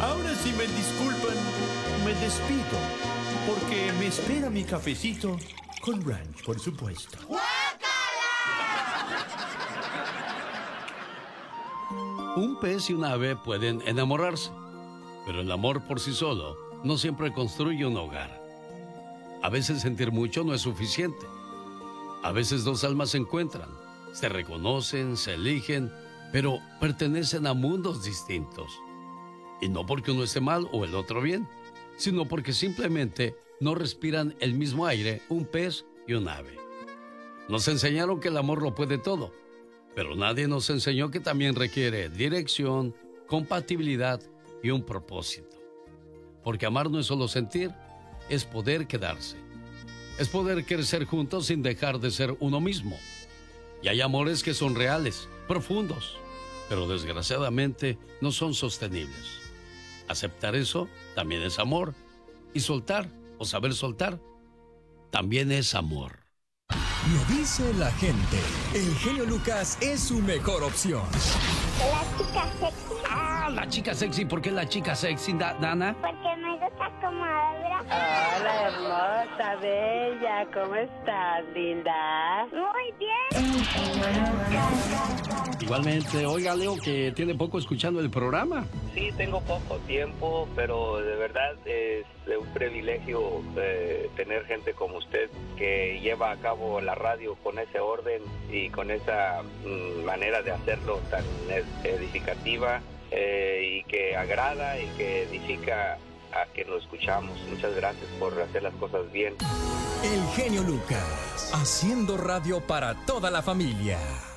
Ahora sí me disculpan, me despido, porque me espera mi cafecito con ranch, por supuesto. Un pez y un ave pueden enamorarse, pero el amor por sí solo no siempre construye un hogar. A veces sentir mucho no es suficiente. A veces dos almas se encuentran, se reconocen, se eligen, pero pertenecen a mundos distintos. Y no porque uno esté mal o el otro bien, sino porque simplemente no respiran el mismo aire un pez y un ave. Nos enseñaron que el amor lo puede todo, pero nadie nos enseñó que también requiere dirección, compatibilidad y un propósito. Porque amar no es solo sentir, es poder quedarse. Es poder crecer juntos sin dejar de ser uno mismo. Y hay amores que son reales, profundos, pero desgraciadamente no son sostenibles. Aceptar eso también es amor. Y soltar, o saber soltar, también es amor. Lo dice la gente. El genio Lucas es su mejor opción. La chica sexy. Ah, la chica sexy. ¿Por qué la chica sexy, Dana? Porque me gusta como habla. Hola, hermosa, bella. ¿Cómo estás, linda? Muy bien. Igualmente, oiga, Leo, que tiene poco escuchando el programa. Sí, tengo poco tiempo, pero de verdad es un privilegio tener gente como usted que lleva a cabo la radio con ese orden y con esa manera de hacerlo tan edificativa y que agrada y que edifica a quien lo escuchamos. Muchas gracias por hacer las cosas bien. El genio Lucas, haciendo radio para toda la familia.